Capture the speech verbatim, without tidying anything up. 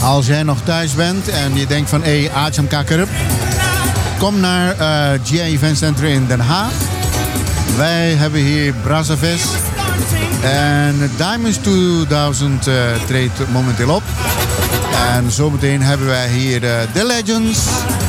Als jij nog thuis bent en je denkt van... hé, hey, Aacham Kakkerup. Kom naar uh, G I Event Center in Den Haag. Wij hebben hier Brazzafest. En Diamonds tweeduizend uh, treedt momenteel op. En zometeen hebben wij hier uh, The Legends.